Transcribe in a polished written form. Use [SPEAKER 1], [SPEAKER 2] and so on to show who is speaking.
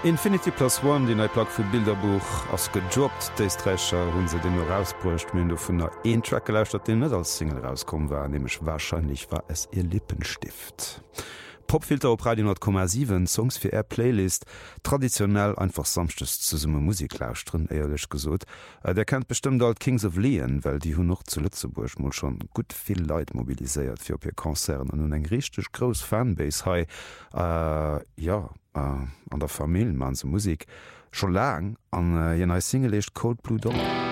[SPEAKER 1] Infinity Plus One, die neue Plaque für Bilderbuch ass gedroppt, déisträcher hunn se den rausbrucht mün du vun der Track gelauscht, dat den net als Single rauskom war, nämlich wahrscheinlich war es ihr Lippenstift. Popfilter op Radio 10,7 Songs fir Playlist traditionell einfach samstes zu summe Musik lausren eierlech gesot. Der kennt bestimmt alt Kings of Leon, weil die hun noch zu Lützeburg mo schon gut viel Leiit mobilisiert fir op ihr Konzern an hun eng richtig groß Fanbase hei an der Familienmanse Musik schon lang an jenei Single Cold Blue Dog.